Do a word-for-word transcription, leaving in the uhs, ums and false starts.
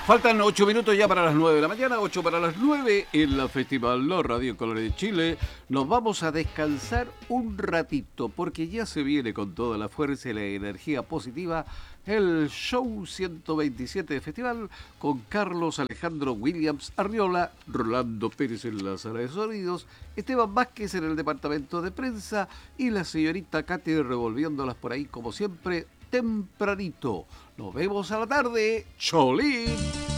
Faltan ocho minutos ya para las nueve de la mañana, ocho para las nueve en la Festival Los Radio Colores de Chile. Nos vamos a descansar un ratito porque ya se viene con toda la fuerza y la energía positiva el show ciento veintisiete de Festival con Carlos Alejandro Williams Arriola, Rolando Pérez en la sala de sonidos, Esteban Vázquez en el departamento de prensa y la señorita Katy revolviéndolas por ahí como siempre tempranito. Nos vemos a la tarde. ¡Cholín!